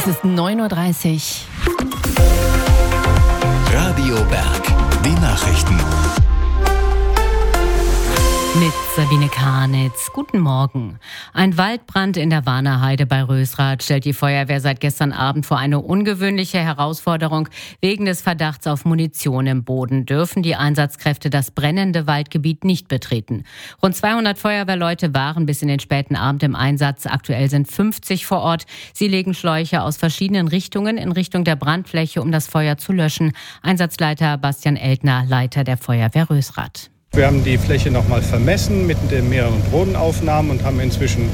Es ist 9:30 Uhr. Radio Berg, die Nachrichten. Mit Sabine Karnitz. Guten Morgen. Ein Waldbrand in der Warnerheide bei Rösrath stellt die Feuerwehr seit gestern Abend vor eine ungewöhnliche Herausforderung. Wegen des Verdachts auf Munition im Boden dürfen die Einsatzkräfte das brennende Waldgebiet nicht betreten. Rund 200 Feuerwehrleute waren bis in den späten Abend im Einsatz. Aktuell sind 50 vor Ort. Sie legen Schläuche aus verschiedenen Richtungen in Richtung der Brandfläche, um das Feuer zu löschen. Einsatzleiter Bastian Eltner, Leiter der Feuerwehr Rösrath. Wir haben die Fläche nochmal vermessen mit den mehreren Drohnenaufnahmen und haben inzwischen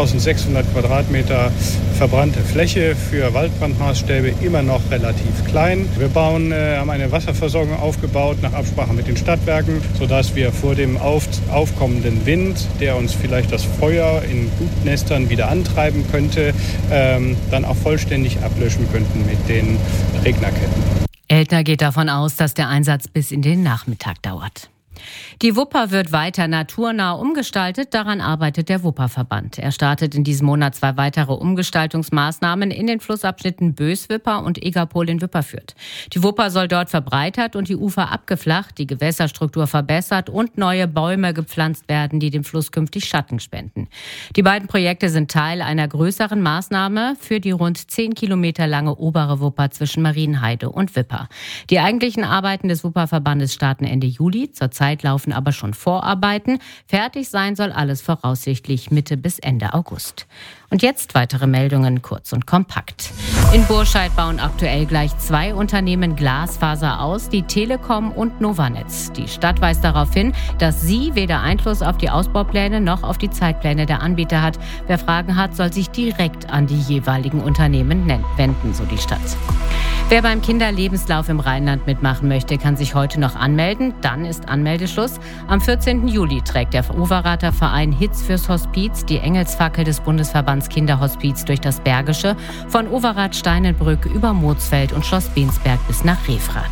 1600 Quadratmeter verbrannte Fläche für Waldbrandmaßstäbe, immer noch relativ klein. Wir haben eine Wasserversorgung aufgebaut nach Absprache mit den Stadtwerken, sodass wir vor dem aufkommenden Wind, der uns vielleicht das Feuer in Gutnestern wieder antreiben könnte, dann auch vollständig ablöschen könnten mit den Regnerketten. Eltner geht davon aus, dass der Einsatz bis in den Nachmittag dauert. Die Wupper wird weiter naturnah umgestaltet, daran arbeitet der Wupperverband. Er startet in diesem Monat 2 weitere Umgestaltungsmaßnahmen in den Flussabschnitten Bös-Wipper und Egerpol in Wipperfürth. Die Wupper soll dort verbreitert und die Ufer abgeflacht, die Gewässerstruktur verbessert und neue Bäume gepflanzt werden, die dem Fluss künftig Schatten spenden. Die beiden Projekte sind Teil einer größeren Maßnahme für die rund 10 Kilometer lange obere Wupper zwischen Marienheide und Wipper. Die eigentlichen Arbeiten des Wupperverbandes starten Ende Juli. Zurzeit laufen aber schon Vorarbeiten. Fertig sein soll alles voraussichtlich Mitte bis Ende August. Und jetzt weitere Meldungen, kurz und kompakt. In Burscheid bauen aktuell gleich 2 Unternehmen Glasfaser aus, die Telekom und Novanetz. Die Stadt weist darauf hin, dass sie weder Einfluss auf die Ausbaupläne noch auf die Zeitpläne der Anbieter hat. Wer Fragen hat, soll sich direkt an die jeweiligen Unternehmen wenden, so die Stadt. Wer beim Kinderlebenslauf im Rheinland mitmachen möchte, kann sich heute noch anmelden. Dann ist Anmeldeschluss. Am 14. Juli trägt der Overater Verein Hitz fürs Hospiz die Engelsfackel des Bundesverbands Kinderhospiz durch das Bergische, von Overath-Steinenbrück über Moosfeld und Schloss Bensberg bis nach Refrath.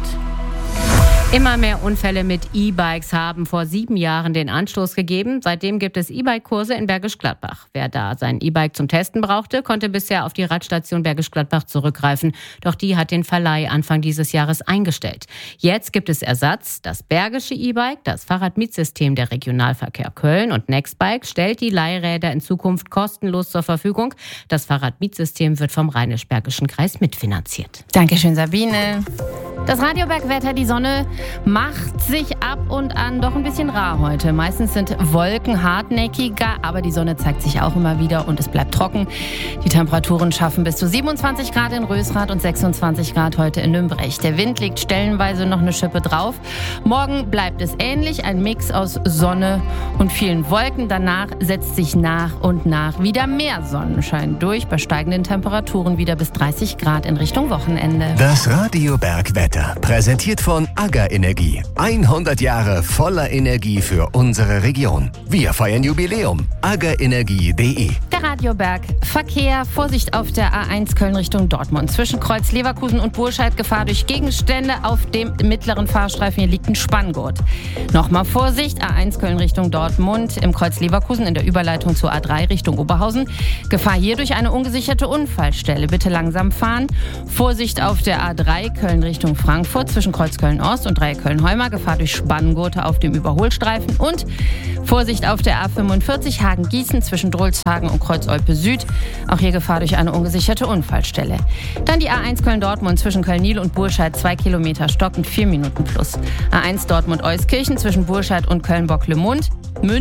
Immer mehr Unfälle mit E-Bikes haben vor 7 Jahren den Anstoß gegeben. Seitdem gibt es E-Bike-Kurse in Bergisch Gladbach. Wer da sein E-Bike zum Testen brauchte, konnte bisher auf die Radstation Bergisch Gladbach zurückgreifen. Doch die hat den Verleih Anfang dieses Jahres eingestellt. Jetzt gibt es Ersatz. Das Bergische E-Bike, das Fahrradmietsystem der Regionalverkehr Köln und Nextbike stellt die Leihräder in Zukunft kostenlos zur Verfügung. Das Fahrradmietsystem wird vom Rheinisch-Bergischen Kreis mitfinanziert. Dankeschön, Sabine. Das Radiobergwetter, die Sonne macht sich ab und an doch ein bisschen rar heute. Meistens sind Wolken hartnäckiger, aber die Sonne zeigt sich auch immer wieder und es bleibt trocken. Die Temperaturen schaffen bis zu 27 Grad in Rösrath und 26 Grad heute in Nümbrech. Der Wind legt stellenweise noch eine Schippe drauf. Morgen bleibt es ähnlich, ein Mix aus Sonne und vielen Wolken. Danach setzt sich nach und nach wieder mehr Sonnenschein durch, bei steigenden Temperaturen wieder bis 30 Grad in Richtung Wochenende. Das Radiobergwetter, präsentiert von AGA Energie. 100 Jahre voller Energie für unsere Region. Wir feiern Jubiläum. agaenergie.de. Der Radioberg. Verkehr. Vorsicht auf der A1 Köln Richtung Dortmund. Zwischen Kreuz Leverkusen und Burscheid Gefahr durch Gegenstände. Auf dem mittleren Fahrstreifen hier liegt ein Spanngurt. Nochmal Vorsicht. A1 Köln Richtung Dortmund. Im Kreuz Leverkusen in der Überleitung zur A3 Richtung Oberhausen. Gefahr hier durch eine ungesicherte Unfallstelle. Bitte langsam fahren. Vorsicht auf der A3 Köln Richtung Frankfurt. Zwischen Kreuz Köln Ost und Köln-Heuma, Gefahr durch Spanngurte auf dem Überholstreifen und Vorsicht auf der A45 Hagen-Gießen zwischen Drolshagen und Kreuz-Olpe Süd. Auch hier Gefahr durch eine ungesicherte Unfallstelle. Dann die A1 Köln-Dortmund zwischen Köln-Nil und Burscheid 2 Kilometer stockend 4 Minuten plus. A1 Dortmund-Euskirchen zwischen Burscheid und Köln-Bocklemünd.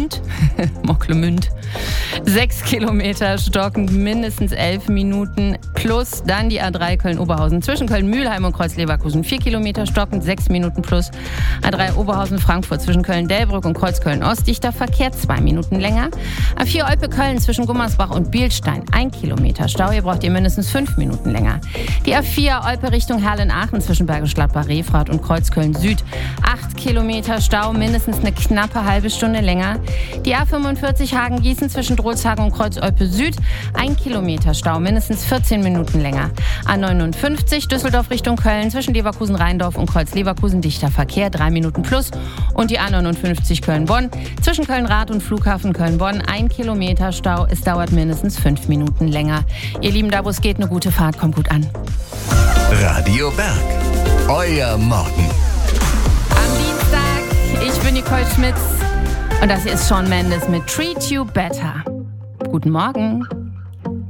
Mocklemünd. 6 Kilometer stockend mindestens 11 Minuten plus. Dann die A3 Köln-Oberhausen zwischen Köln-Mühlheim und Kreuz-Leverkusen 4 Kilometer stockend 6 Minuten plus. A3 Oberhausen-Frankfurt zwischen Köln-Delbrück und Kreuz-Köln-Ost dichter Verkehr 2 Minuten länger. A4 Olpe-Köln zwischen Gummersbach und Bielstein 1 Kilometer Stau. Hier braucht ihr mindestens 5 Minuten länger. Die A4 Olpe Richtung Herlen-Aachen zwischen Bergisch Gladbach, Refrath und Kreuz-Köln-Süd 8 Kilometer Stau, mindestens eine knappe halbe Stunde länger. Die A45 Hagen-Gießen zwischen Drolshagen und Kreuz-Olpe Süd 1 Kilometer Stau, mindestens 14 Minuten länger. A59 Düsseldorf Richtung Köln zwischen Leverkusen Leverkusen-Rheindorf und Kreuz-Leverkusen dichter Verkehr, 3 Minuten plus. Und die A59 Köln-Bonn. Zwischen Köln-Rath und Flughafen Köln-Bonn 1 Kilometer Stau. Es dauert mindestens 5 Minuten länger. Ihr Lieben, da wo es geht, eine gute Fahrt, kommt gut an. Radio Berg, euer Morgen. Am Dienstag, ich bin Nicole Schmitz und das hier ist Shawn Mendes mit Treat You Better. Guten Morgen.